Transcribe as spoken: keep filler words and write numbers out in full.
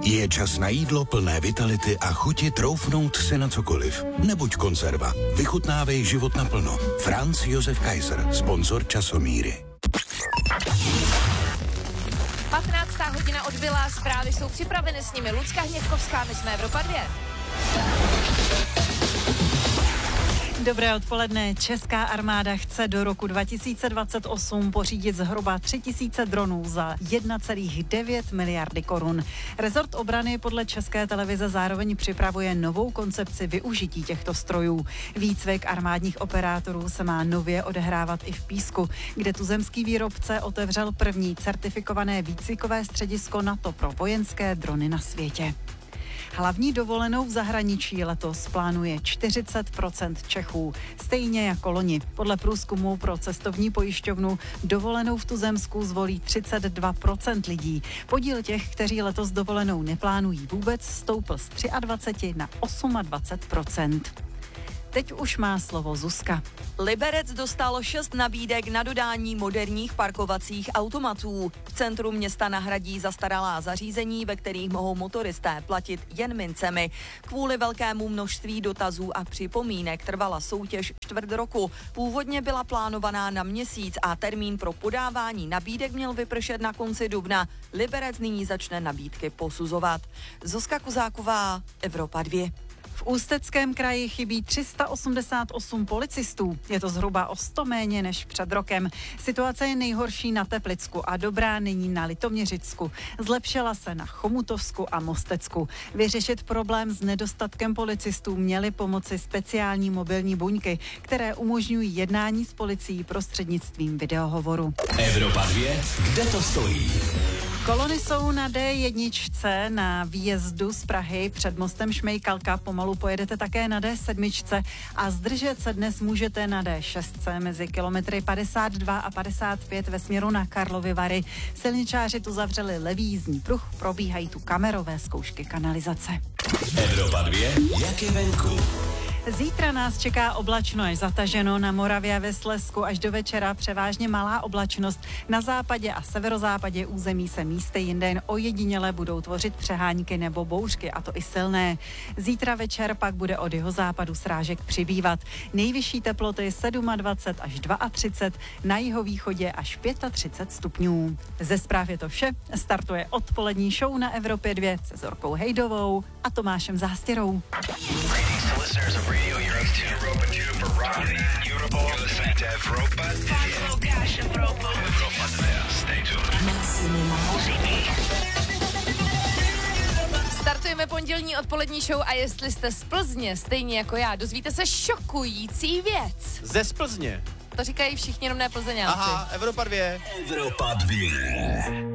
Je čas na jídlo plné vitality a chuti troufnout si na cokoliv. Nebuď konzerva. Vychutnávej život naplno. Franz Josef Kaiser, sponzor Časomíry. patnáctá hodina odbyla, zprávy jsou připraveny, s nimi Lucka Hněvkovská, my jsme Evropa dvě. Dobré odpoledne. Česká armáda chce do roku dva tisíce dvacet osm pořídit zhruba tři tisíce dronů za jedna celá devět miliardy korun. Rezort obrany podle České televize zároveň připravuje novou koncepci využití těchto strojů. Výcvik armádních operátorů se má nově odehrávat i v Písku, kde tuzemský výrobce otevřel první certifikované výcvikové středisko NATO pro vojenské drony na světě. Hlavní dovolenou v zahraničí letos plánuje čtyřicet procent Čechů, stejně jako loni. Podle průzkumu pro cestovní pojišťovnu dovolenou v tuzemsku zvolí třicet dva procent lidí. Podíl těch, kteří letos dovolenou neplánují vůbec, stoupl z dvacet tři na dvacet osm procent. Teď už má slovo Zuzka. Liberec dostal šest nabídek na dodání moderních parkovacích automatů. V centru města nahradí zastaralá zařízení, ve kterých mohou motoristé platit jen mincemi. Kvůli velkému množství dotazů a připomínek trvala soutěž čtvrt roku. Původně byla plánovaná na měsíc a termín pro podávání nabídek měl vypršet na konci dubna. Liberec nyní začne nabídky posuzovat. Zuzka Kuzáková, Evropa dvě. V Ústeckém kraji chybí tři sta osmdesát osm policistů. Je to zhruba o sto méně než před rokem. Situace je nejhorší na Teplicku a dobrá není na Litoměřicku. Zlepšila se na Chomutovsku a Mostecku. Vyřešit problém s nedostatkem policistů měly pomoci speciální mobilní buňky, které umožňují jednání s policií prostřednictvím videohovoru. Evropa dvě, kde to stojí? Kolony jsou na dé jedna na výjezdu z Prahy před mostem Šmejkalka. Pomalu pojedete také na dé sedm a zdržet se dnes můžete na dé šest mezi kilometry padesát dva a padesát pět ve směru na Karlovy Vary. Silničáři tu zavřeli levý jízdní pruh, probíhají tu kamerové zkoušky kanalizace. Evropa dvě, jak je venku? Zítra nás čeká oblačno až zataženo, na Moravě a ve Slezsku až do večera převážně malá oblačnost. Na západě a severozápadě území se místy jinde jen ojediněle budou tvořit přehánky nebo bouřky, a to i silné. Zítra večer pak bude od jihozápadu srážek přibývat. Nejvyšší teploty dvacet sedm až třicet dva, na jihovýchodě až třicet pět stupňů. Ze zpráv je to vše. Startuje odpolední show na Evropě dvě se Zorkou Hejdovou a Tomášem Zástěrou. Radio Europe two, Europa two for Rock. Europe, you're listening to Evropa two. Evropa two, stay tuned. Startujeme pondělní odpolední show a jestli jste z Plzně, stejně jako já, dozvíte se šokující věc. Ze z Plzně? To říkají všichni jenom ne Plzeňáci. Aha, Evropa dvě. Evropa dvě.